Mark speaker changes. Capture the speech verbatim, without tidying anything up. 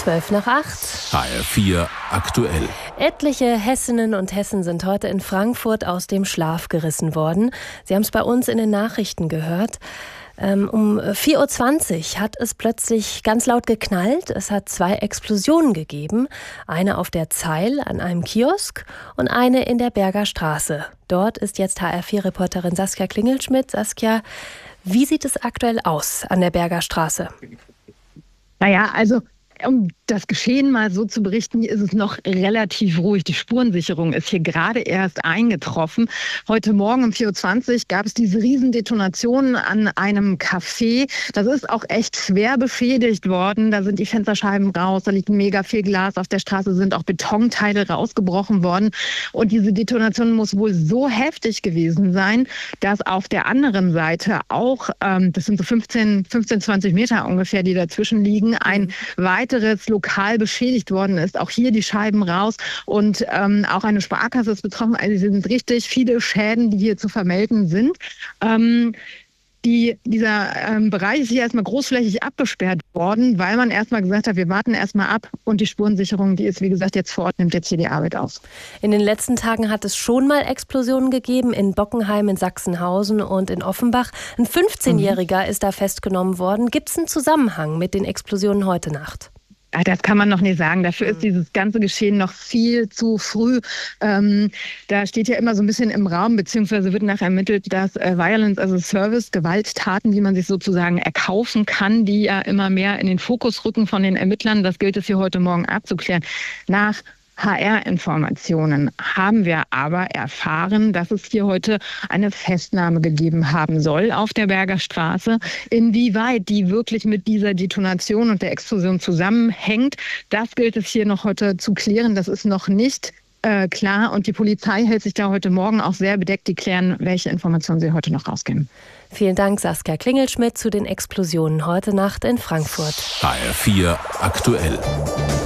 Speaker 1: Zwölf nach acht.
Speaker 2: H R vier aktuell.
Speaker 1: Etliche Hessinnen und Hessen sind heute in Frankfurt aus dem Schlaf gerissen worden. Sie haben es bei uns in den Nachrichten gehört. Um vier Uhr zwanzig hat es plötzlich ganz laut geknallt. Es hat zwei Explosionen gegeben. Eine auf der Zeil an einem Kiosk und eine in der Berger Straße. Dort ist jetzt H R vier-Reporterin Saskia Klingelschmidt. Saskia, wie sieht es aktuell aus an der Berger Straße?
Speaker 3: Naja, also um das Geschehen mal so zu berichten, hier ist es noch relativ ruhig. Die Spurensicherung ist hier gerade erst eingetroffen. Heute Morgen um vier Uhr zwanzig gab es diese Riesendetonation an einem Café. Das ist auch echt schwer beschädigt worden. Da sind die Fensterscheiben raus, da liegt mega viel Glas auf der Straße, sind auch Betonteile rausgebrochen worden. Und diese Detonation muss wohl so heftig gewesen sein, dass auf der anderen Seite auch, ähm, das sind so fünfzehn, fünfzehn, zwanzig Meter ungefähr, die dazwischen liegen, ein weiteres lokal beschädigt worden ist. Auch hier die Scheiben raus und ähm, auch eine Sparkasse ist betroffen. Also es sind richtig viele Schäden, die hier zu vermelden sind. Ähm, die, dieser ähm, Bereich ist hier erstmal großflächig abgesperrt worden, weil man erstmal gesagt hat, wir warten erstmal ab und die Spurensicherung, die ist wie gesagt jetzt vor Ort, nimmt jetzt hier die Arbeit aus.
Speaker 1: In den letzten Tagen hat es schon mal Explosionen gegeben in Bockenheim, in Sachsenhausen und in Offenbach. Ein fünfzehnjähriger mhm. ist da festgenommen worden. Gibt es einen Zusammenhang mit den Explosionen heute Nacht?
Speaker 3: Das kann man noch nicht sagen. Dafür ist dieses ganze Geschehen noch viel zu früh. Ähm, da steht ja immer so ein bisschen im Raum, beziehungsweise wird nachher ermittelt, dass äh, Violence as a Service, Gewalttaten, die man sich sozusagen erkaufen kann, die ja immer mehr in den Fokus rücken von den Ermittlern. Das gilt es hier heute Morgen abzuklären. Nach H R-Informationen haben wir aber erfahren, dass es hier heute eine Festnahme gegeben haben soll auf der Berger Straße. Inwieweit die wirklich mit dieser Detonation und der Explosion zusammenhängt, das gilt es hier noch heute zu klären. Das ist noch nicht äh, klar und die Polizei hält sich da heute Morgen auch sehr bedeckt. Die klären, welche Informationen sie heute noch rausgeben.
Speaker 1: Vielen Dank, Saskia Klingelschmidt, zu den Explosionen heute Nacht in Frankfurt.
Speaker 2: H R vier aktuell.